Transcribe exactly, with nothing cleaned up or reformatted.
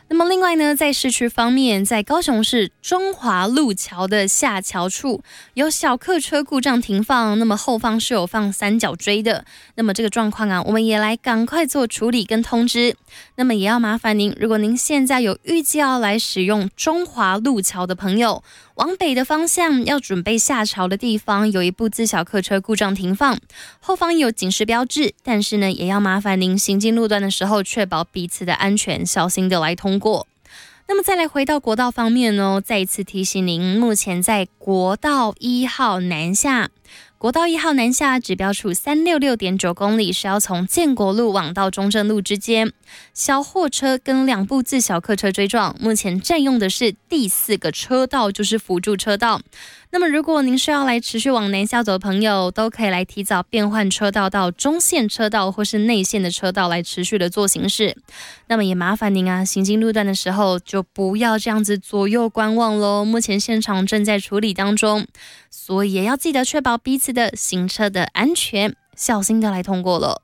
那么另外呢，在市区方面，在高雄市中华路桥的下桥处有小客车故障停放，那么后方是有放三角锥的，那么这个状况啊，我们也来赶快做处理跟通知。那么也要麻烦您，如果您现在有预计要来使用中华路桥的朋友，往北的方向要准备下桥的地方，有一部自小客车故障停放，后方有警示标志，但是呢，也要麻烦您行经路段的时候，确保彼此的安全，小心的来通过。那么再来回到国道方面呢，再一次提醒您，目前在国道一号南下。国道一号南下指标处三六六点九公里，是要从建国路往到中正路之间，小货车跟两部自小客车追撞，目前占用的是第四个车道，就是辅助车道。那么如果您是要来持续往南下走的朋友，都可以来提早变换车道到中线车道或是内线的车道来持续的做行驶。那么也麻烦您啊，行经路段的时候就不要这样子左右观望咯，目前现场正在处理当中，所以也要记得确保彼此的行车的安全，小心的来通过了。